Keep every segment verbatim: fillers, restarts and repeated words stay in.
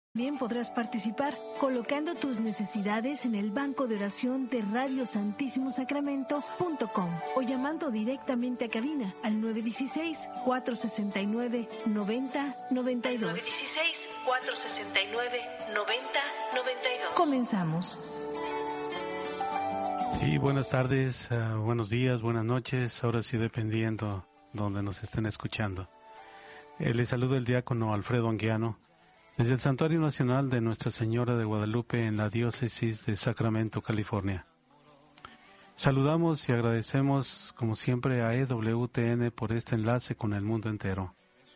También podrás participar colocando tus necesidades en el banco de oración de radio santísimo sacramento punto com o llamando directamente a cabina al nueve uno seis, cuatro seis nueve, nueve cero nueve dos. nueve uno seis, cuatro seis nueve, nueve cero nueve dos. Comenzamos. Sí, buenas tardes, uh, buenos días, buenas noches, ahora sí dependiendo donde nos estén escuchando. Eh, les saludo el diácono Alfredo Anguiano, desde el Santuario Nacional de Nuestra Señora de Guadalupe en la Diócesis de Sacramento, California. Saludamos y agradecemos, como siempre, a E W T N por este enlace con el mundo entero.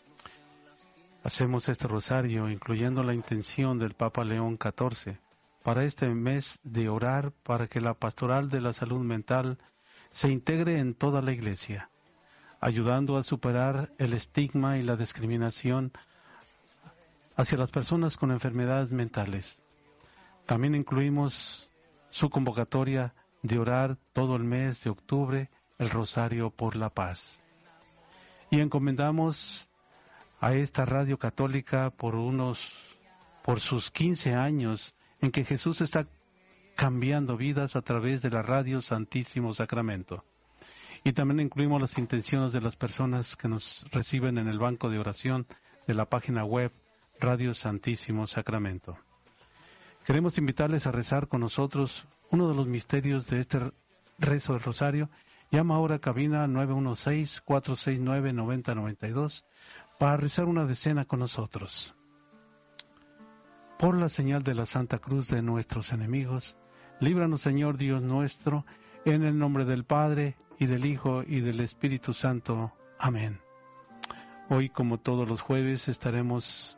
Hacemos este rosario incluyendo la intención del Papa León catorce para este mes de orar para que la pastoral de la salud mental se integre en toda la Iglesia, ayudando a superar el estigma y la discriminación hacia las personas con enfermedades mentales. También incluimos su convocatoria de orar todo el mes de octubre el Rosario por la Paz. Y encomendamos a esta radio católica por unos, por sus quince años en que Jesús está cambiando vidas a través de la radio Santísimo Sacramento. Y también incluimos las intenciones de las personas que nos reciben en el banco de oración de la página web Radio Santísimo Sacramento. Queremos invitarles a rezar con nosotros uno de los misterios de este rezo del Rosario. Llama ahora a cabina nueve uno seis, cuatro seis nueve, nueve cero nueve dos para rezar una decena con nosotros. Por la señal de la Santa Cruz de nuestros enemigos, líbranos, Señor Dios nuestro, en el nombre del Padre, y del Hijo, y del Espíritu Santo. Amén. Hoy, como todos los jueves, estaremos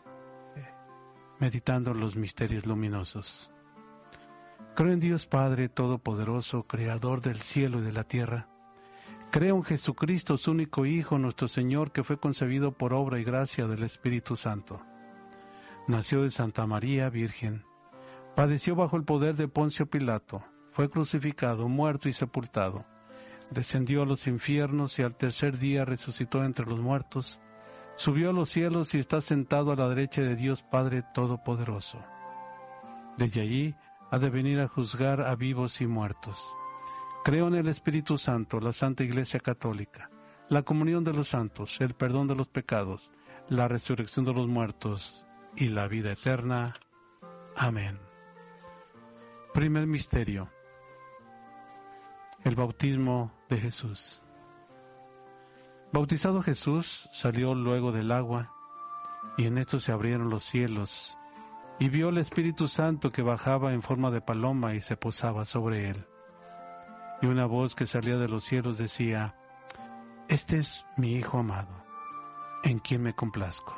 meditando los misterios luminosos. Creo en Dios Padre Todopoderoso, Creador del cielo y de la tierra. Creo en Jesucristo, su único Hijo, nuestro Señor, que fue concebido por obra y gracia del Espíritu Santo. Nació de Santa María, Virgen. Padeció bajo el poder de Poncio Pilato. Fue crucificado, muerto y sepultado. Descendió a los infiernos y al tercer día resucitó entre los muertos. Subió a los cielos y está sentado a la derecha de Dios Padre Todopoderoso. Desde allí ha de venir a juzgar a vivos y muertos. Creo en el Espíritu Santo, la Santa Iglesia Católica, la comunión de los santos, el perdón de los pecados, la resurrección de los muertos y la vida eterna. Amén. Primer misterio: el bautismo de Jesús. Bautizado Jesús, salió luego del agua, y en esto se abrieron los cielos, y vio el Espíritu Santo que bajaba en forma de paloma y se posaba sobre él. Y una voz que salía de los cielos decía: Este es mi Hijo amado, en quien me complazco.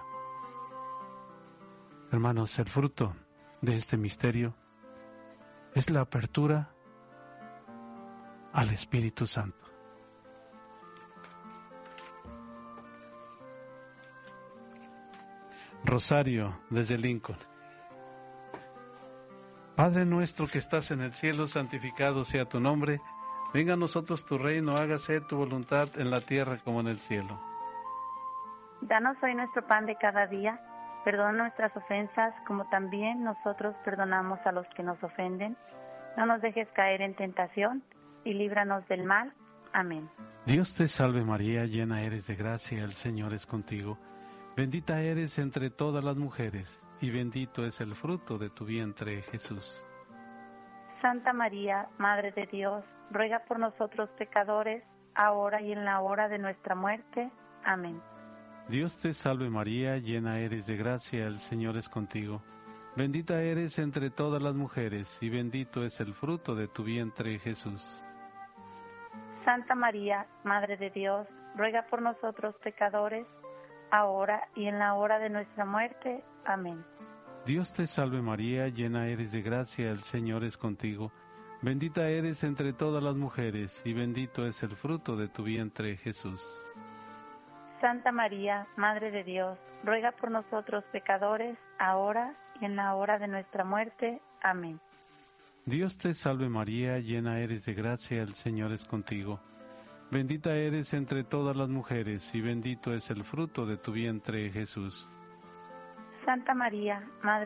Hermanos, el fruto de este misterio es la apertura al Espíritu Santo. Rosario desde Lincoln. Padre nuestro que estás en el cielo, santificado sea tu nombre. Venga a nosotros tu reino, hágase tu voluntad en la tierra como en el cielo. Danos hoy nuestro pan de cada día. Perdona nuestras ofensas, como también nosotros perdonamos a los que nos ofenden. No nos dejes caer en tentación, y líbranos del mal. Amén. Dios te salve María, llena eres de gracia, el Señor es contigo. Bendita eres entre todas las mujeres, y bendito es el fruto de tu vientre, Jesús. Santa María, Madre de Dios, ruega por nosotros pecadores, ahora y en la hora de nuestra muerte. Amén. Dios te salve María, llena eres de gracia, el Señor es contigo. Bendita eres entre todas las mujeres, y bendito es el fruto de tu vientre, Jesús. Santa María, Madre de Dios, ruega por nosotros pecadores, ahora y en la hora de nuestra muerte. Amén. Dios te salve María, llena eres de gracia, el Señor es contigo. Bendita eres entre todas las mujeres, y bendito es el fruto de tu vientre, Jesús. Santa María, Madre de Dios, ruega por nosotros pecadores, ahora y en la hora de nuestra muerte. Amén. Dios te salve María, llena eres de gracia, el Señor es contigo. Bendita eres entre todas las mujeres, y bendito es el fruto de tu vientre, Jesús. Santa María, Madre